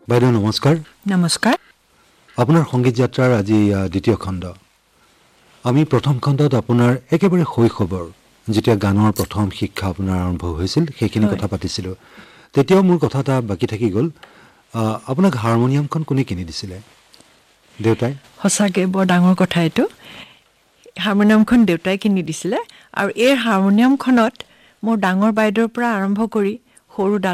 বাইদেউ নমস্কাৰ। নমস্কাৰ। আপোনাৰ সংগীত যাত্ৰাৰ আজি দ্বিতীয় খণ্ড। আমি প্ৰথম খণ্ডত আপোনাৰ একেবাৰে শৈশৱৰ যেতিয়া গানৰ প্ৰথম শিক্ষা আপোনাৰ আৰম্ভ হৈছিল সেইখিনি কথা পাতিছিলোঁ। তেতিয়াও মোৰ কথা এটা বাকী থাকি গ'ল। আপোনাক হাৰমনিয়ামখন কোনে কিনি দিছিলে? দেউতাই? সঁচাকৈ বৰ ডাঙৰ কথা এইটো। হাৰমনিয়ামখন দেউতাই কিনি দিছিলে আৰু এই হাৰমনিয়ামখনত মোৰ ডাঙৰ বাইদেউৰ পৰা আৰম্ভ কৰি সৰু